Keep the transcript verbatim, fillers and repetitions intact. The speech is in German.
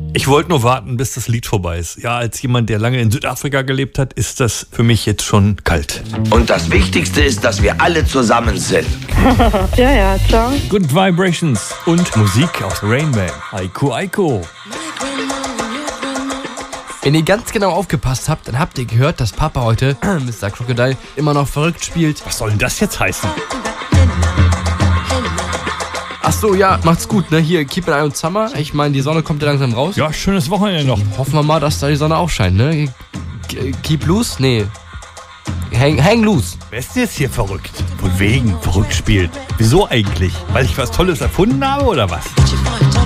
Ich wollte nur warten, bis das Lied vorbei ist. Ja, als jemand, der lange in Südafrika gelebt hat, ist das für mich jetzt schon kalt. Und das Wichtigste ist, dass wir alle zusammen sind. Ja, ja, ciao. Good Vibrations und Musik aus Rain Man. Aiko Aiko. Wenn ihr ganz genau aufgepasst habt, dann habt ihr gehört, dass Papa heute, Mister Crocodile, immer noch verrückt spielt. Was soll denn das jetzt heißen? Ach so, ja, macht's gut, ne? Hier, keep an eye on summer. Ich meine, die Sonne kommt ja langsam raus. Ja, schönes Wochenende noch. Hoffen wir mal, dass da die Sonne auch scheint, ne? Keep loose? Nee. Hang, hang loose. Wer ist denn jetzt hier verrückt? Von wegen verrückt spielt. Wieso eigentlich? Weil ich was Tolles erfunden habe oder was?